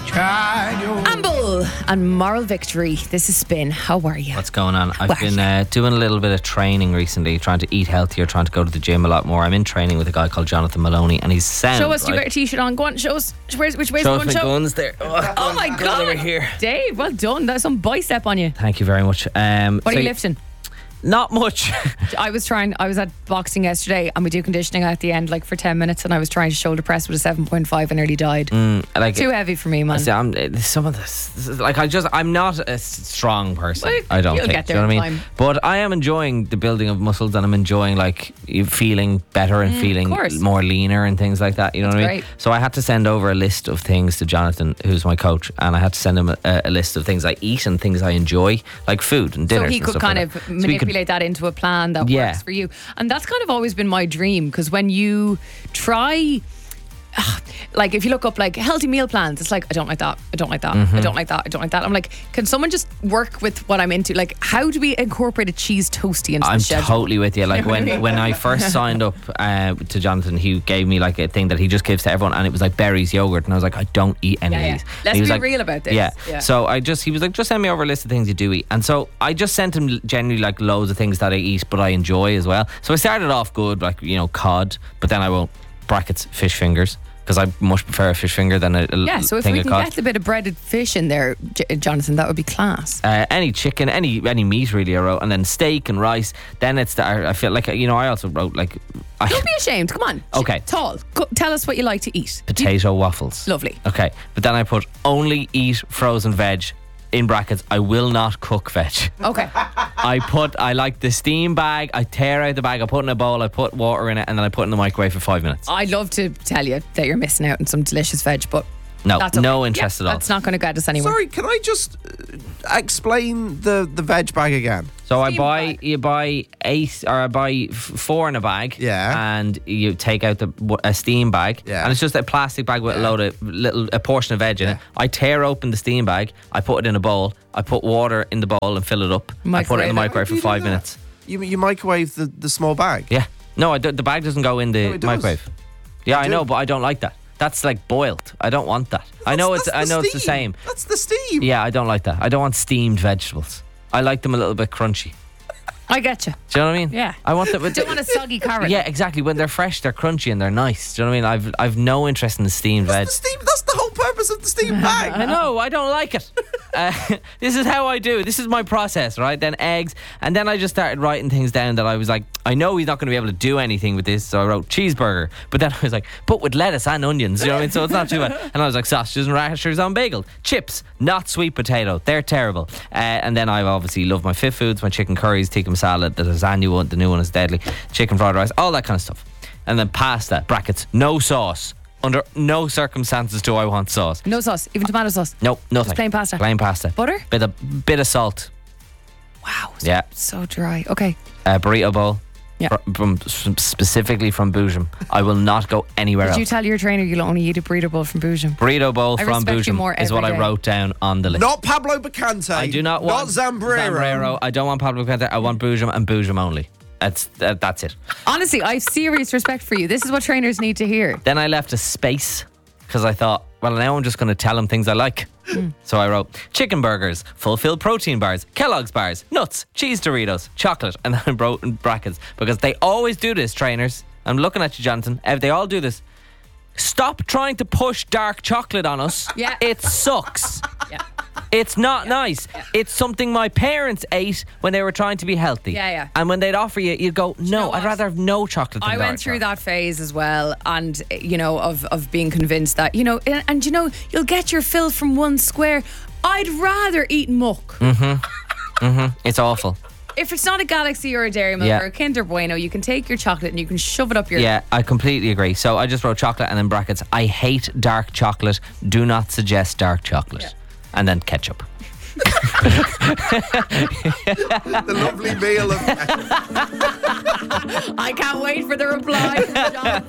Amble and Moral Victory. This is Spin. How are you? What's going on? I've been doing a little bit of training recently, trying to eat healthier, trying to go to the gym a lot more. I'm in training with a guy called Jonathan Maloney, and he's sound. Show us, right? You got your t-shirt on. Go on, show us. Which way's show the gun? us my guns there. Oh my God. Over here. Dave, well done. That's some bicep on you. Thank you very much. What are you lifting? Not much. I was at boxing yesterday and we do conditioning at the end like for 10 minutes and I was trying to shoulder press with a 7.5 and nearly died. Too heavy for me, man. See, some of this, like I'm not a strong person. Well, I don't you'll think. get there Do you know in what I mean? time. But I am enjoying the building of muscles and I'm enjoying like feeling better and feeling more leaner and things like that. You know what I mean? Great. So I had to send over a list of things to Jonathan, who's my coach, and I had to send him a list of things I eat and things I enjoy, like food and dinners. So he and could stuff kind like of that. manipulate that into a plan that works for you. And that's kind of always been my dream, because when you try, like if you look up like healthy meal plans, it's like I don't like that, I don't like that, I don't like that, I don't like that. I'm like, can someone just work with what I'm into? Like, how do we incorporate a cheese toasty into the schedule? I'm totally with you. Like when I first signed up to Jonathan, he gave me like a thing that he just gives to everyone, and it was like berries yogurt, and I was like, I don't eat any of these. Let's be like, real about this. Yeah. So he was like, just send me over a list of things you do eat, and so I just sent him generally like loads of things that I eat, but I enjoy as well. So I started off good, like cod, but then I won't brackets fish fingers. Because I much prefer a fish finger than a so if thing we of can cod. get a bit of breaded fish in there, Jonathan, that would be class. Any chicken, any meat really I wrote, and then steak and rice. Then it's I feel like I also wrote like. Don't be ashamed. Come on. Okay. Tall. Tell us what you like to eat. Potato waffles. Lovely. Okay, but then I put only eat frozen veg. In brackets, I will not cook veg. Okay. I like the steam bag. I tear out the bag. I put it in a bowl. I put water in it, and then I put it in the microwave for 5 minutes. I'd love to tell you that you're missing out on some delicious veg, but no, that's okay. No interest at all. That's not going to get us anywhere. Sorry, can I just explain the veg bag again? So you buy 8 or I buy 4 in a bag. Yeah. And you take out a steam bag. Yeah. And it's just a plastic bag with a portion of veg in it. I tear open the steam bag. I put it in a bowl. I put water in the bowl and fill it up. I put it in the microwave for 5 minutes. You microwave the small bag? Yeah. No, the bag doesn't go in the microwave. Yeah, I know, but I don't like that. That's like boiled. I don't want that. I know it's the same. That's the steam. Yeah, I don't like that. I don't want steamed vegetables. I like them a little bit crunchy. I get you. Do you know what I mean? Yeah. I want them. Don't want a soggy carrot. Yeah, exactly. When they're fresh, they're crunchy and they're nice. Do you know what I mean? I've no interest in the steamed veg. That's the whole purpose of the steam bag. I know. I don't like it. This is how I do. This is my process, right? Then eggs, and then I just started writing things down that I was like, I know he's not going to be able to do anything with this, so I wrote cheeseburger. But then I was like, but with lettuce and onions, you know what I mean? So it's not too bad. And I was like, sausages and rashers on bagel, chips, not sweet potato. They're terrible. And then I obviously love my fit foods, my chicken curries, tikka masala, the lasagna one, the new one is deadly, chicken fried rice, all that kind of stuff. And then pasta, brackets, no sauce. Under no circumstances do I want sauce. No sauce, even tomato sauce. No, nothing. Just plain pasta. Plain pasta. Butter? Bit of salt. Wow. Yeah. So dry. Okay. Burrito bowl. Yeah. Specifically from Boojum. I will not go anywhere else. Did you tell your trainer you'll only eat a burrito bowl from Boojum? Burrito bowl I from respect you more Boojum is what every I day. wrote down on the list. Not Pablo Bacante. I do not want Zambrero. I don't want Pablo Bacante. I want Boojum and Boojum only. That's it. Honestly, I have serious respect for you. This is what trainers need to hear. Then I left a space because I thought, well, now I'm just going to tell him things I like. So I wrote chicken burgers, fulfilled protein bars, Kellogg's bars, nuts, cheese Doritos, chocolate, and then I wrote in brackets because they always do this, trainers. I'm looking at you, Jonathan. They all do this. Stop trying to push dark chocolate on us. Yeah. It sucks. Yeah. It's not nice. It's something my parents ate when they were trying to be healthy. Yeah. And when they'd offer you, you'd go, no, I'd rather have no chocolate than I dark went through chocolate. that phase as well, and of being convinced that and you'll get your fill from one square. I'd rather eat muck. It's awful. If it's not a Galaxy or a Dairy Milk or a Kinder Bueno, you can take your chocolate and you can shove it up your... Yeah, I completely agree. So I just wrote chocolate and then brackets. I hate dark chocolate. Do not suggest dark chocolate. Yeah. And then ketchup. The lovely meal of... I can't wait for the reply from John.